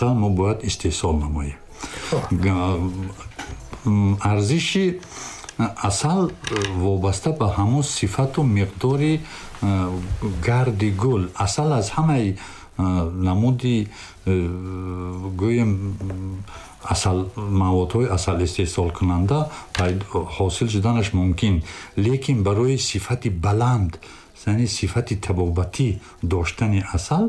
асал мо бояд истеҳсол намоем. арзиши асал вобаста ба ҳамон сифату миқдори гарди гул. Асал аз ҳамаи намуди гӯем асал маводҳои асал истеҳсол кунанда ҳосил шуданаш мумкин, лекин барои сифати баланд, яъне сифати табобатӣ доштани асал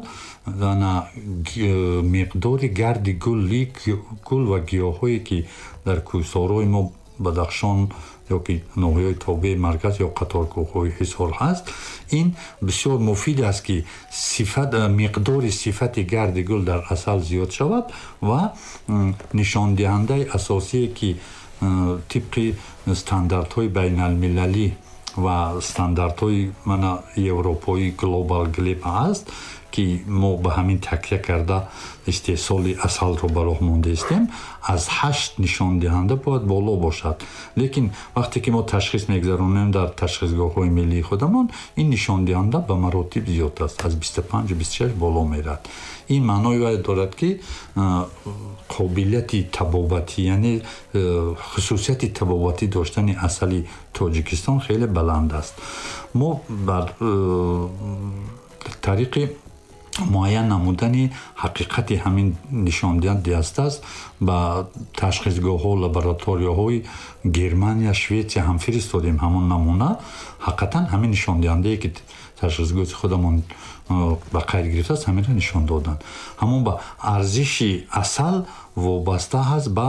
миқдори гарди гул ва гиёҳҳое ки дар кӯҳсорои мо Бадахшон ё ки ноҳияи тобеи марказ ё қаторкӯҳҳои Ҳисор ҳаст, ин бисёр муфид аст ки миқдори сифати гарди гул дар асал зиёд шавад ва нишондиҳандаи асосие ки тибқи стандартҳои байналмилалӣ ва стандартҳои европои глобал глеб ҳаст ки мо ба ҳамин такя карда истеҳсоли асалро ба роҳ мондаистем, аз 8 нишондиҳанда бояд боло бошад. Лекин вақте ки мо ташхис мегзаронем дар ташхисгоҳҳои миллии худамон, ин нишондиҳанда ба маротиб зиёд аст, аз 25-26 боло мерад. ин маънои вай дорад ки қобилияти табобатӣ, яъне хусусияти табобатӣ доштани асали Тоҷикистон хеле баланд аст. мо бар тариқи муайян намудани ҳақиқати ҳамин нишондиҳанди аст ба ташхисгоҳҳо, лабораторияҳои Германия, Шветсия ҳам фиристодем ҳамон намуна. ҳақиқатан ҳамин нишондиҳандаe ки ташхисгоҳи худамон ба қайд гирифтааст, ҳаминро нишон доданд. ҳамон ба арзиши асал вобаста ҳаст ба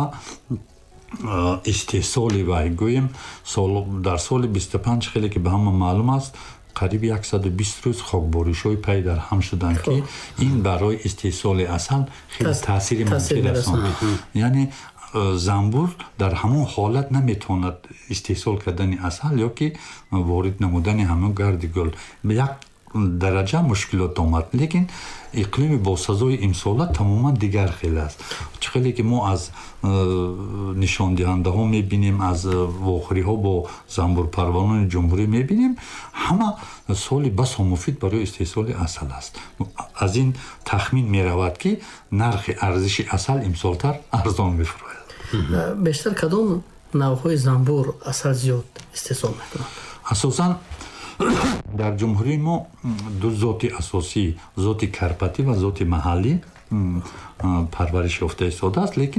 истеҳсоли вай. гӯем дар соли 25 хеле ки ба ҳама маълум аст, қариби 120 рӯз хокборишҳои пай дар ҳам шуданд ки ин барои истеҳсоли асал хеле таъсири мунфӣ расонад. яъне занбур дар ҳамон ҳолат наметавонад истеҳсол кардани асал ё ки ворид намудани ҳамон гарди гул. як дараҷа мушкилот омад, лекин иқлими босазои имсола тамоман дигар хеле аст. хеле ки мо аз нишондиҳандаҳо мебинем, аз вохӯриҳо бо занбурпарварони ҷумҳурӣ мебинем, ҳама соли басо муфид барои истеҳсоли асал аст. аз ин тахмин меравад ки нархи арзиши асал имсолтар арзон мефурояд. бештар кадом навъҳои занбур асал зиёд истеҳсол мекунанд? асосан дар ҷумҳурии мо ду зоти асосӣ, зоти карпатӣ ва зоти маҳаллӣ парвариш ёфта истодааст, лекин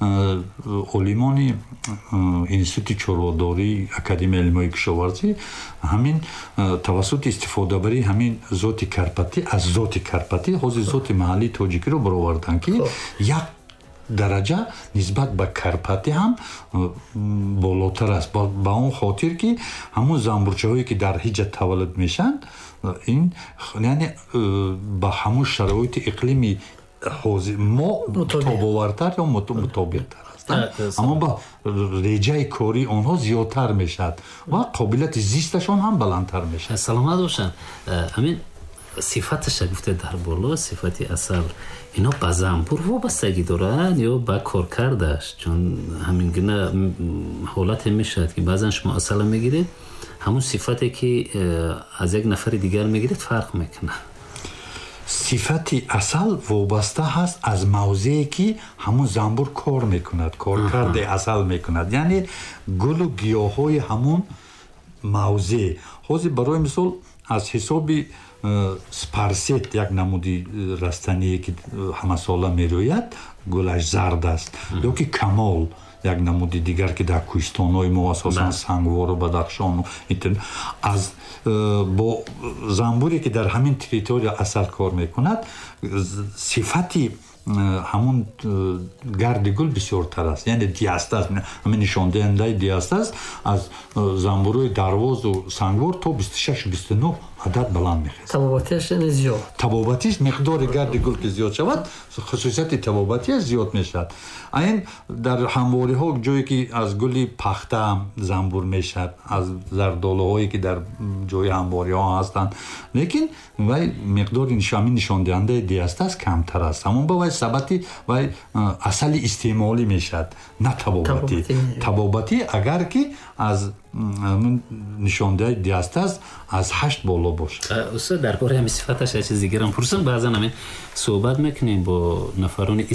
олимони институти чорводорӣ, академияи илмҳои кишоварзӣ ҳамин тавассути истифодабарии ҳамин зоти карпатӣ аз зоти карпатӣ ҳозир зоти маҳаллии тоҷикиро бароварданд ки як дараҷа нисбат ба карпатӣ ҳам болотар аст, ба он хотир ки ҳамун занбурчаҳое ки дар ҳиҷа таваллуд мешанд, ин яъне ба ҳамун шароити иқлими ҳозир мо тобовартар ё мутобиқтар ҳастанд, аммо ба реҷаи кори онҳо зиёдтар мешавад ва қобилияти зисташон ҳам баландтар мешавад. саломат бошанд. ҳамин сифаташа гуфте дар боло, сифати асал, ино ба занбур вобастагӣ дорад ё ба коркардаш? чун ҳамин гуна ҳолате мешавад ки баъзан шумо асала мегиред, ҳамун сифате ки аз як нафари дигар мегиред фарқ мекунад. сифати асал вобаста ҳаст аз мавзее ки ҳамун занбур кор мекунад, коркарди асал мекунад, яъне гулу гиёҳҳои ҳамун мавзеъ. ҳозир барои мисол аз ҳисоби спарсет, як намуди растание ки ҳамасола мерӯяд, гулаш зард аст, ё ки камол, як намуди дигар ки дар кӯҳистонои мо асосан Сангвору, Бадахшону аз бо занбуре ки дар ҳамин территория асал кор мекунад, сифати ҳамун гарди гул бисёртар аст, яъне диаста аст, ҳамин нишондиҳандаи диаста аст, аз занбурҳои дарвозу Сангвор то 26-29 адад баланд мехезад. табобатиаш зиёд. табобатиш миқдори гарди гул ки зиёд шавад, хусусияти табобатиаш зиёд мешавад. айн дар ҳамвориҳо ҷое ки аз гули пахта занбур мешавад, аз зардолуҳое ки дар ҷои ҳамвориҳо ҳастанд, лекин вай миқдори ҳамин нишондиҳандаи диастас камтар аст. ҳамон ба вай сабати вай асали истеъмолӣ мешавад, на табобатӣ. табобатӣ агар ки аз нишондиҳаи диастас аз 8 боло бошад. устод дар бораи ҳамин сифаташ як чизи дигирам пурсам. баъзан ҳамин суҳбат мекунем бо нафарони